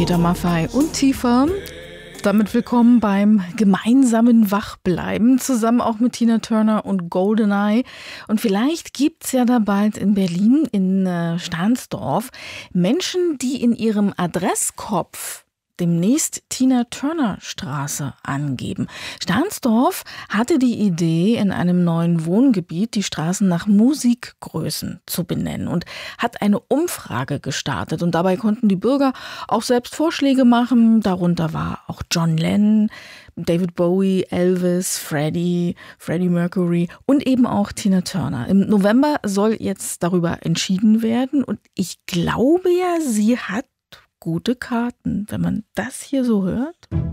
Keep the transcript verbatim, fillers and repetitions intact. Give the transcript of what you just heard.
Peter Maffay und Tifa. Damit willkommen beim gemeinsamen Wachbleiben, zusammen auch mit Tina Turner und Goldeneye. Und vielleicht gibt's ja da bald in Berlin, in äh, Stahnsdorf, Menschen, die in ihrem Adresskopf demnächst Tina-Turner-Straße angeben. Stahnsdorf hatte die Idee, in einem neuen Wohngebiet die Straßen nach Musikgrößen zu benennen und hat eine Umfrage gestartet. Und dabei konnten die Bürger auch selbst Vorschläge machen. Darunter war auch John Lennon, David Bowie, Elvis, Freddie, Freddie Mercury und eben auch Tina Turner. Im November soll jetzt darüber entschieden werden. Und ich glaube ja, sie hat gute Karten, wenn man das hier so hört.